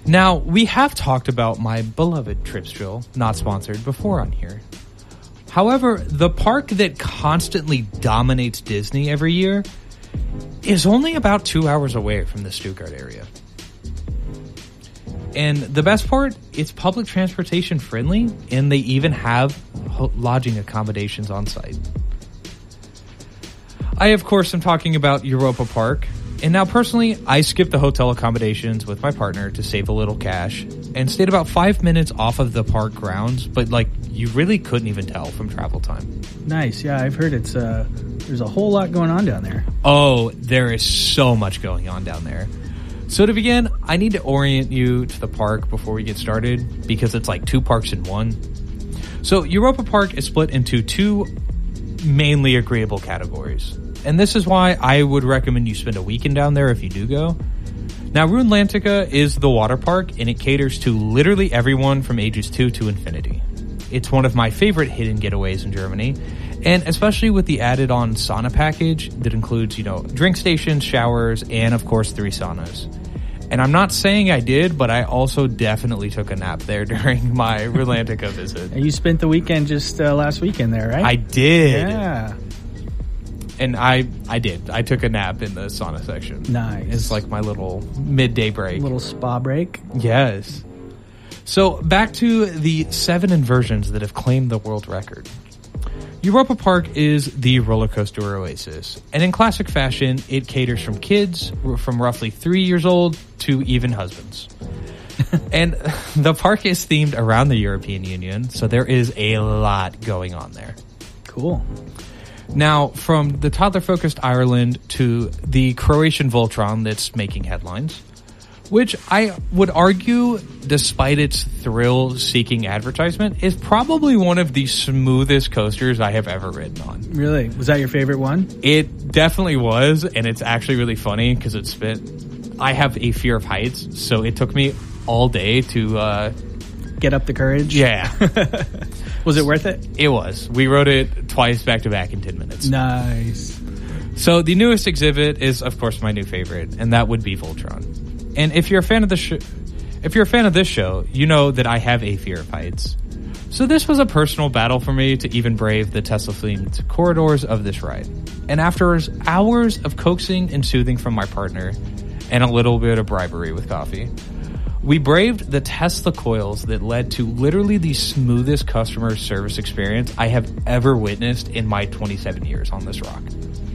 Now, we have talked about my beloved Tripsdrill, not sponsored, before on here. However, the park that constantly dominates Disney every year is only about 2 hours away from the Stuttgart area. And the best part, it's public transportation friendly, and they even have lodging accommodations on site. I, of course, am talking about Europa Park. And now, personally, I skipped the hotel accommodations with my partner to save a little cash and stayed about 5 minutes off of the park grounds, but, like, you really couldn't even tell from travel time. Nice. Yeah, I've heard it's there's a whole lot going on down there. Oh, there is so much going on down there. So to begin, I need to orient you to the park before we get started because it's like 2 parks in one. So Europa Park is split into 2 mainly agreeable categories. And this is why I would recommend you spend a weekend down there if you do go. Now, Runelantica is the water park, and it caters to literally everyone from ages 2 to infinity. It's one of my favorite hidden getaways in Germany, and especially with the added-on sauna package that includes, drink stations, showers, and, of course, 3 saunas. And I'm not saying I did, but I also definitely took a nap there during my Runelantica visit. And you spent the weekend just last weekend there, right? I did. Yeah. And I did. I took a nap in the sauna section. Nice. It's like my little midday break. Little spa break. Yes. So back to the 7 inversions that have claimed the world record. Europa Park is the roller coaster oasis. And in classic fashion, it caters from kids from roughly 3 years old to even husbands. And the park is themed around the European Union, so there is a lot going on there. Cool. Now, from the toddler-focused Ireland to the Croatian Voltron that's making headlines, which I would argue, despite its thrill-seeking advertisement, is probably one of the smoothest coasters I have ever ridden on. Really? Was that your favorite one? It definitely was, and it's actually really funny because I have a fear of heights, so it took me all day to get up the courage? Yeah. Was it worth it? It was. We rode it twice back-to-back in 10 minutes. Nice. So the newest exhibit is, of course, my new favorite, and that would be Voltron. And if you're a fan of this show, you know that I have a fear of heights. So this was a personal battle for me to even brave the Tesla-themed corridors of this ride. And after hours of coaxing and soothing from my partner, and a little bit of bribery with coffee, we braved the Tesla coils that led to literally the smoothest customer service experience I have ever witnessed in my 27 years on this rock.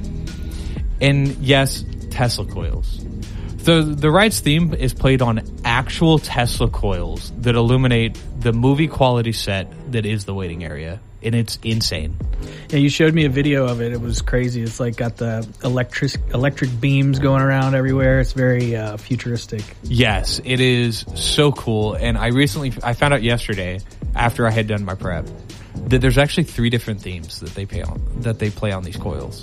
And yes, Tesla coils. The ride's theme is played on actual Tesla coils that illuminate the movie quality set that is the waiting area. And it's insane. Yeah, you showed me a video of it. It was crazy. It's like got the electric beams going around everywhere. It's very futuristic. Yes, it is so cool. And I found out yesterday, after I had done my prep, that there's actually 3 different themes that they play on these coils.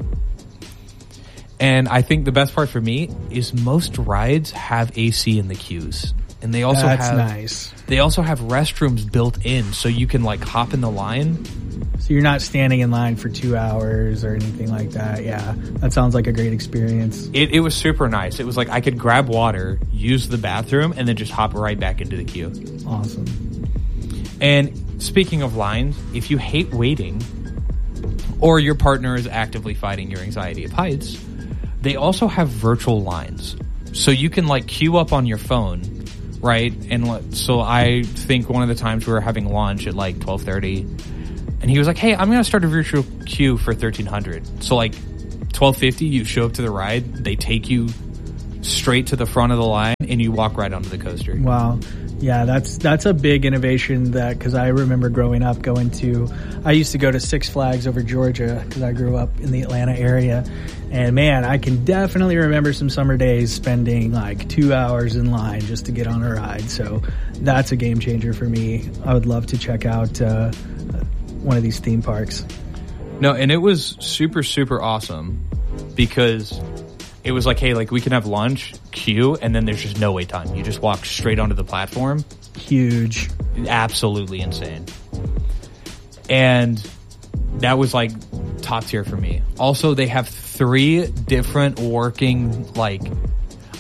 And I think the best part for me is most rides have AC in the queues. And they also nice. They also have restrooms built in, so you can like hop in the line. So you're not standing in line for 2 hours or anything like that. Yeah, that sounds like a great experience. It was super nice. It was like I could grab water, use the bathroom, and then just hop right back into the queue. Awesome. And speaking of lines, if you hate waiting, or your partner is actively fighting your anxiety of heights, they also have virtual lines. So you can like queue up on your phone, right? And so I think one of the times we were having lunch at like 12:30, and he was like, hey, I'm going to start a virtual queue for 1300. So like 12:50, you show up to the ride, they take you straight to the front of the line, and you walk right onto the coaster. Wow. Yeah, that's a big innovation because I remember growing up I used to go to Six Flags over Georgia because I grew up in the Atlanta area. And man, I can definitely remember some summer days spending like 2 hours in line just to get on a ride. So that's a game changer for me. I would love to check out one of these theme parks. No, and it was super, super awesome because it was like, hey, like we can have lunch, queue, and then there's just no wait time. You just walk straight onto the platform. Huge. Absolutely insane. And that was like top tier for me. Also, they have 3 different working, like,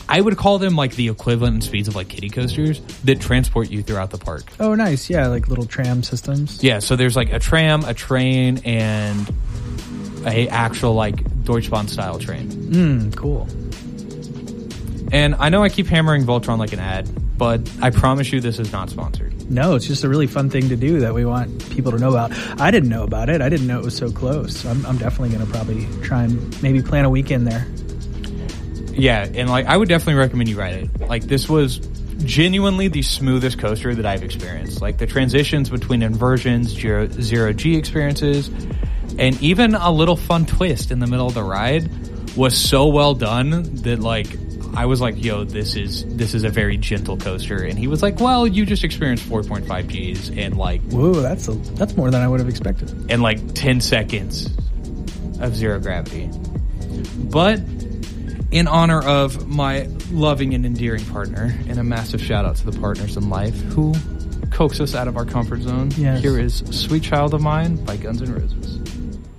I would call them like the equivalent in speeds of like kiddie coasters that transport you throughout the park. Oh, nice. Yeah, like little tram systems. Yeah, so there's like a tram, a train, and a actual like Deutsche Bahn style train. Cool. And I know I keep hammering Voltron like an ad, but I promise you this is not sponsored. No, it's just a really fun thing to do that we want people to know about. I didn't know about it. I didn't know it was so close. I'm definitely going to probably try and maybe plan a weekend there. Yeah, and like I would definitely recommend you ride it. Like this was genuinely the smoothest coaster that I've experienced. Like the transitions between inversions, zero G experiences, and even a little fun twist in the middle of the ride was so well done that like I was like, yo, this is a very gentle coaster. And he was like, well, you just experienced 4.5 Gs and like... Whoa, that's more than I would have expected. And like 10 seconds of zero gravity. But in honor of my loving and endearing partner, and a massive shout out to the partners in life who coax us out of our comfort zone, yes. Here is Sweet Child of Mine by Guns N' Roses.